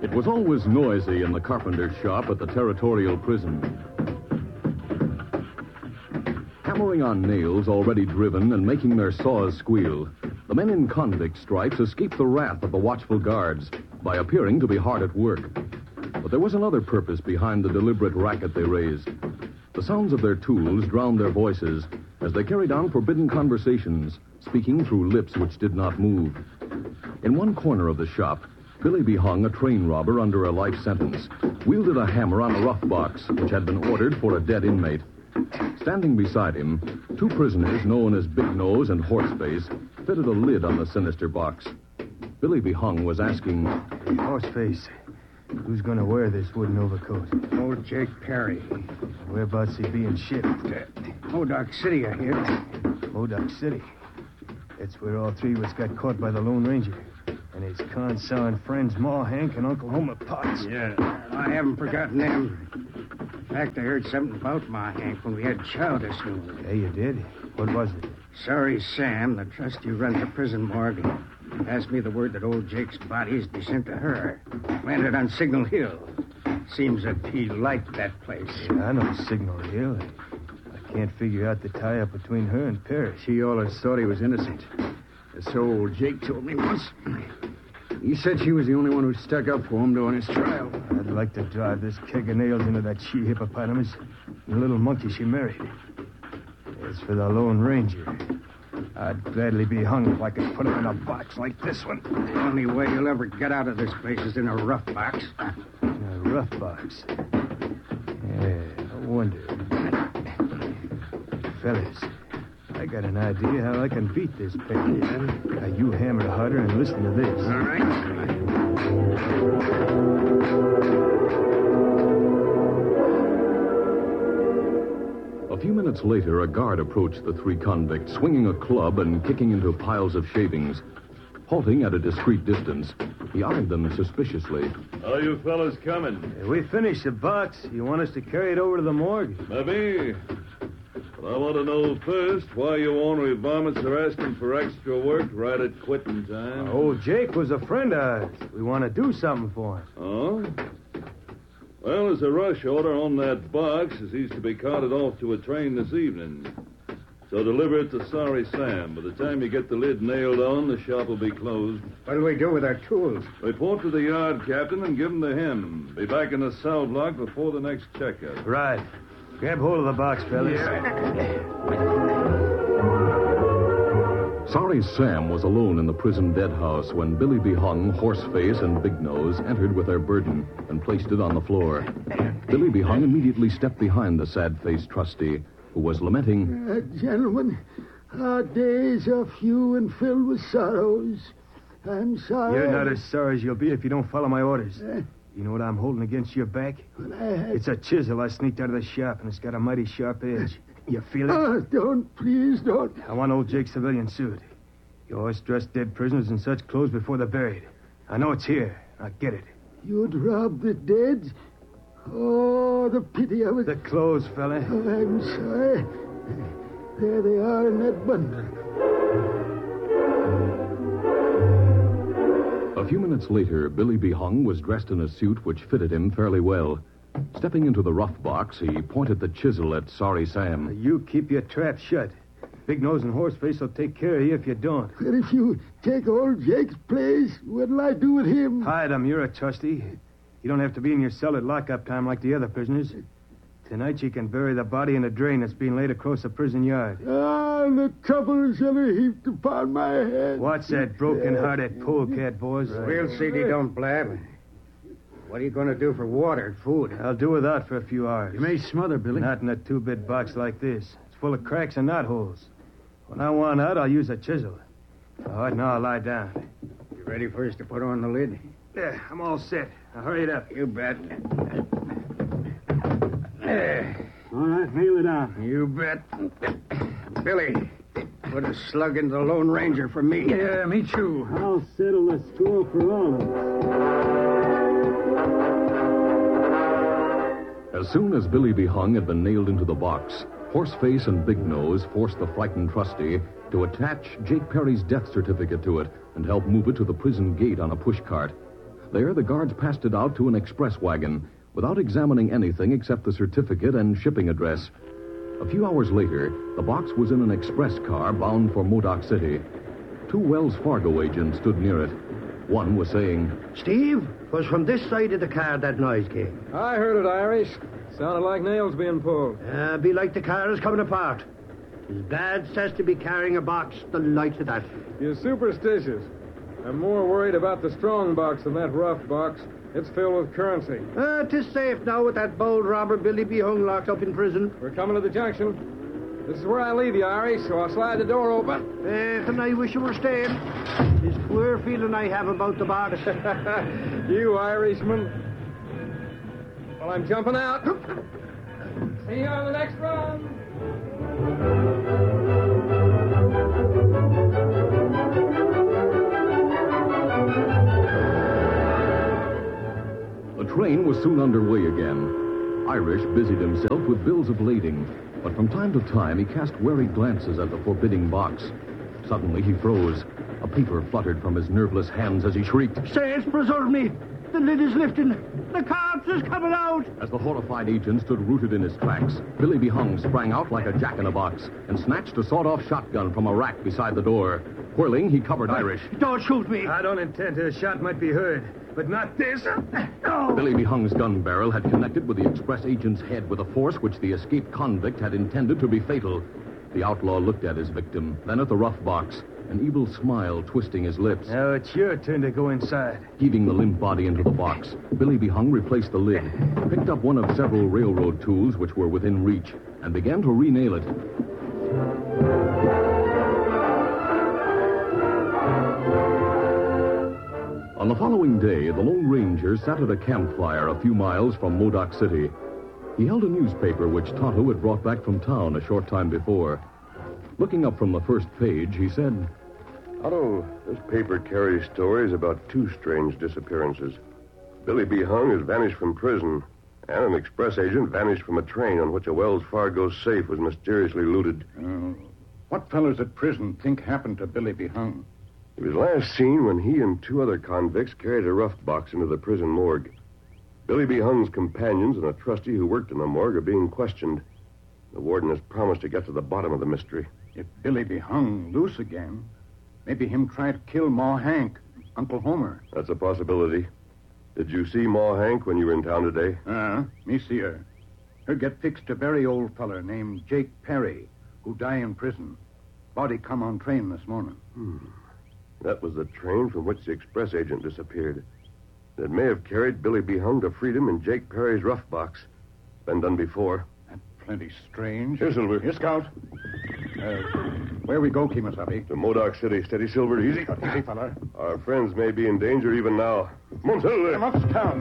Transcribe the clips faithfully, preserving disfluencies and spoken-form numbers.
It was always noisy in the carpenter's shop at the territorial prison. Hammering on nails already driven and making their saws squeal, the men in convict stripes escaped the wrath of the watchful guards by appearing to be hard at work. But there was another purpose behind the deliberate racket they raised. The sounds of their tools drowned their voices as they carried on forbidden conversations, speaking through lips which did not move. In one corner of the shop, Billy B. Hung, a train robber under a life sentence, wielded a hammer on a rough box which had been ordered for a dead inmate. Standing beside him, two prisoners known as Big Nose and Horseface fitted a lid on the sinister box. Billy B. Hung was asking, Horseface, who's going to wear this wooden overcoat? Old Jake Perry. Whereabouts he being shipped? Uh, Modoc City, I hear. Modoc City. That's where all three of us got caught by the Lone Ranger. And his con-sawing friends, Ma Hank and Uncle Homer Potts. Yeah, I haven't forgotten them. In fact, I heard something about Ma Hank when we had chow this noon. Yeah, you did? What was it? Sorry, Sam, the trustee runs the prison morgue, passed me the word that old Jake's body is to be sent to her. Landed on Signal Hill. Seems that he liked that place. Yeah, I know Signal Hill. I can't figure out the tie-up between her and Perry. She always thought he was innocent. So old Jake told me once. He said she was the only one who stuck up for him during his trial. I'd like to drive this keg of nails into that she-hippopotamus and the little monkey she married. As for the Lone Ranger, I'd gladly be hung if I could put him in a box like this one. The only way you'll ever get out of this place is in a rough box. In a rough box? Yeah, I wonder. Fellas, I got an idea how I can beat this Perry. Yeah. Now, you hammer harder and listen to this. All right. A few minutes later, a guard approached the three convicts, swinging a club and kicking into piles of shavings. Halting at a discreet distance, he eyed them suspiciously. How you fellas coming? We finished the box. You want us to carry it over to the morgue? Maybe. But I want to know first why you ornery varmints are asking for extra work right at quitting time. Old Jake was a friend of ours. We want to do something for him. Oh? Well, there's a rush order on that box as he's to be carted off to a train this evening. So deliver it to Sorry Sam. By the time you get the lid nailed on, the shop will be closed. What do we do with our tools? Report to the yard captain and give them to him. Be back in the cell block before the next checkout. Right. Grab hold of the box, fellas. Sorry Sam was alone in the prison deadhouse when Billy B. Hung, Horseface, and Big Nose entered with their burden and placed it on the floor. Billy B. Hung immediately stepped behind the sad-faced trustee, who was lamenting, uh, Gentlemen, our days are few and filled with sorrows. I'm sorry. You're not as sorry as you'll be if you don't follow my orders. Uh, You know what I'm holding against your back? Well, I had... It's a chisel I sneaked out of the shop, and it's got a mighty sharp edge. You feel it? Oh, don't, please don't. I want old Jake's civilian suit. You always dress dead prisoners in such clothes before they're buried. I know it's here. I'll get it. You'd rob the dead? Oh, the pity of it. The clothes, fella. Oh, I'm sorry. There they are in that bundle. A few minutes later, Billy B. Hung was dressed in a suit which fitted him fairly well. Stepping into the rough box, he pointed the chisel at Sorry Sam. You keep your trap shut. Big Nose and Horseface will take care of you if you don't. But if you take old Jake's place, what'll I do with him? Hide him. You're a trustee. You don't have to be in your cell at lockup time like the other prisoners. Tonight you can bury the body in a drain that's being laid across the prison yard. Ah, the trouble shall be heaped upon my head. What's that broken-hearted polecat, boys? We'll see he don't blab. What are you going to do for water and food? I'll do without for a few hours. You may smother, Billy. Not in a two-bit box like this. It's full of cracks and knotholes. When I want out, I'll use a chisel. All right, now I'll lie down. You ready for us to put on the lid? Yeah, I'm all set. Now hurry it up. You bet. There. All right, nail it down. You bet. Billy, put a slug into the Lone Ranger for me. Yeah, me too. I'll settle the score for all of us. As soon as Billy B. Hung had been nailed into the box, Horseface and Big Nose forced the frightened trustee to attach Jake Perry's death certificate to it and help move it to the prison gate on a pushcart. There, the guards passed it out to an express wagon without examining anything except the certificate and shipping address. A few hours later, the box was in an express car bound for Modoc City. Two Wells Fargo agents stood near it. One was saying, Steve, was from this side of the car that noise came. I heard it, Irish. Sounded like nails being pulled. Uh, be like the car is coming apart. His dad says to be carrying a box the likes of that. You're superstitious. I'm more worried about the strong box than that rough box. It's filled with currency. Uh, 'tis safe now with that bold robber Billy B. Hung locked up in prison. We're coming to the junction. This is where I leave you, Irish, so I'll slide the door open. Uh, and I wish you were staying. This queer feeling I have about the box. You Irishman. Well, I'm jumping out. See you on the next run. The train was soon underway again. Irish busied himself with bills of lading, but from time to time he cast wary glances at the forbidding box. Suddenly he froze. A paper fluttered from his nerveless hands as he shrieked. Saints preserve me! The lid is lifting! The corpse is coming out! As the horrified agent stood rooted in his tracks, Billy B. Hung sprang out like a jack-in-a-box and snatched a sawed-off shotgun from a rack beside the door. Whirling, he covered Irish. Don't shoot me! I don't intend to. A shot might be heard, but not this. No! Billy B. Hung's gun barrel had connected with the express agent's head with a force which the escaped convict had intended to be fatal. The outlaw looked at his victim, then at the rough box, an evil smile twisting his lips. Now it's your turn to go inside. Heaving the limp body into the box, Billy B. Hung replaced the lid, picked up one of several railroad tools which were within reach, and began to re-nail it. On the following day, the Lone Ranger sat at a campfire a few miles from Modoc City. He held a newspaper which Tonto had brought back from town a short time before. Looking up from the first page, he said, Otto, this paper carries stories about two strange disappearances. Billy B. Hung has vanished from prison, and an express agent vanished from a train on which a Wells Fargo safe was mysteriously looted. Uh, what fellows at prison think happened to Billy B. Hung? He was last seen when he and two other convicts carried a rough box into the prison morgue. Billy B. Hung's companions and a trustee who worked in the morgue are being questioned. The warden has promised to get to the bottom of the mystery. If Billy be hung loose again, maybe him try to kill Ma Hank, Uncle Homer. That's a possibility. Did you see Ma Hank when you were in town today? Uh, me see her. Her get fixed to very old feller named Jake Perry, who die in prison. Body come on train this morning. Hmm. That was the train from which the express agent disappeared. It may have carried Billy B. Hung to freedom in Jake Perry's rough box. Been done before. That's plenty strange. Here, Silver. Here, Scout. Uh, where we go, Kemosabe? To Modoc City. Steady, Silver. Easy. Easy, fella. Our friends may be in danger even now. Come on, Silver. Come up, Scout.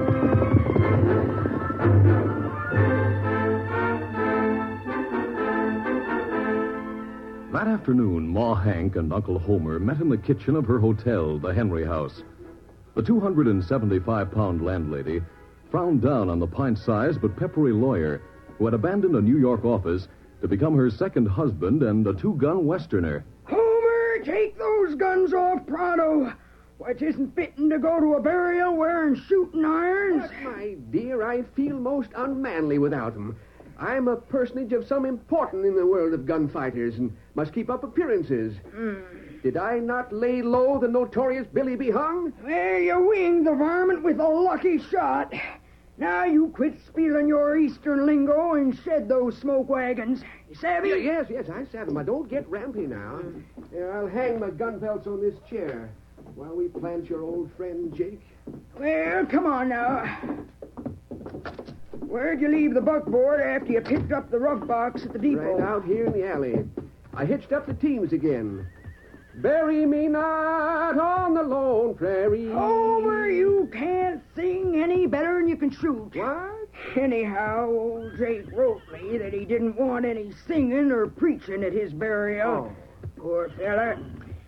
That afternoon, Ma Hank and Uncle Homer met in the kitchen of her hotel, the Henry House. The two hundred seventy-five pound landlady frowned down on the pint-sized but peppery lawyer who had abandoned a New York office to become her second husband and a two-gun Westerner. Homer, take those guns off pronto. Why, it isn't fitting to go to a burial wearing shooting irons. But, my dear, I feel most unmanly without them. I'm a personage of some importance in the world of gunfighters and must keep up appearances. Mm. Did I not lay low the notorious Billy B. Hung? Well, you winged the varmint with a lucky shot. Now you quit spieling your eastern lingo and shed those smoke wagons. You savvy? Yeah, yes, yes, I savvy. Now, don't get rampy now. Here, I'll hang my gun belts on this chair while we plant your old friend Jake. Well, come on now. Where'd you leave the buckboard after you picked up the rough box at the depot? Right out here in the alley. I hitched up the teams again. Bury me not on the lone prairie. Homer, you can't sing any better than you can shoot. What? Anyhow, old Jake wrote me that he didn't want any singing or preaching at his burial. Oh. Poor fella.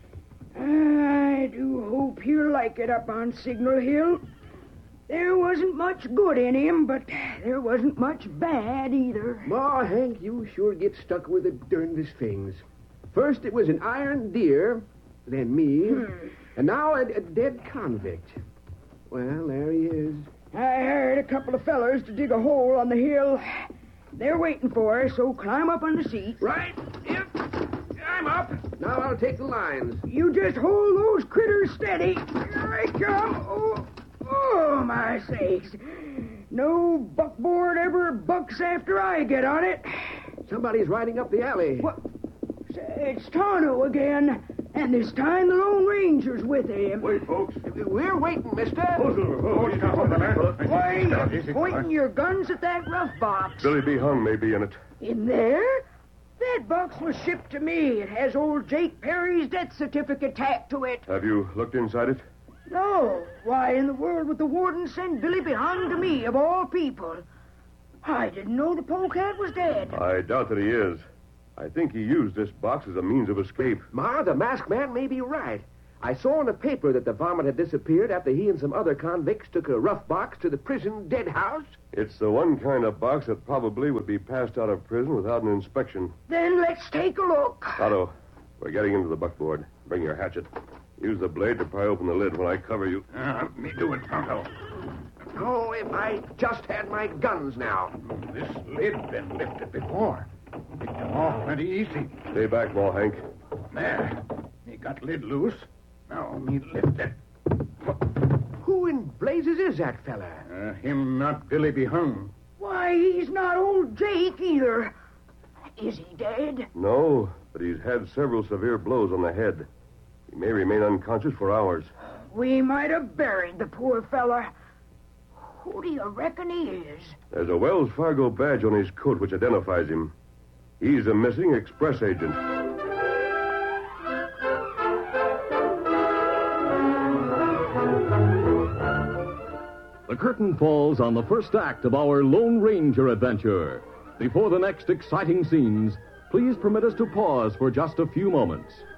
I do hope he'll like it up on Signal Hill. There wasn't much good in him, but there wasn't much bad either. Ma, Hank, you sure get stuck with the darndest things. First it was an iron deer, then me, Hmm. and now a, a dead convict. Well, there he is. I hired a couple of fellers to dig a hole on the hill. They're waiting for us, so climb up on the seat. Right. Yep. I'm up. Now I'll take the lines. You just hold those critters steady. Here I come. Oh, oh my sakes. No buckboard ever bucks after I get on it. Somebody's riding up the alley. What? It's Tonto again. And this time the Lone Ranger's with him. Wait, folks. We're waiting, mister. Why are you pointing your guns at that rough box? Billy B. Hung may be in it. In there? That box was shipped to me. It has old Jake Perry's death certificate tacked to it. Have you looked inside it? No. Why in the world would the warden send Billy B. Hung to me, of all people? I didn't know the polecat was dead. I doubt that he is. I think he used this box as a means of escape. Ma, the masked man may be right. I saw in the paper that the varmint had disappeared after he and some other convicts took a rough box to the prison dead house. It's the one kind of box that probably would be passed out of prison without an inspection. Then let's take a look. Otto, we're getting into the buckboard. Bring your hatchet. Use the blade to pry open the lid when I cover you. Uh, me do it, Tonto. Oh, if I just had my guns now. This lid been lifted before. Picked them off pretty easy. Stay back, Ball Hank. There. He got lid loose. Now me lift it. Who in blazes is that fella? Uh, him not Billy be hung. Why, he's not old Jake either. Is he dead? No, but he's had several severe blows on the head. He may remain unconscious for hours. We might have buried the poor fella. Who do you reckon he is? There's a Wells Fargo badge on his coat which identifies him. He's a missing express agent. The curtain falls on the first act of our Lone Ranger adventure. Before the next exciting scenes, please permit us to pause for just a few moments.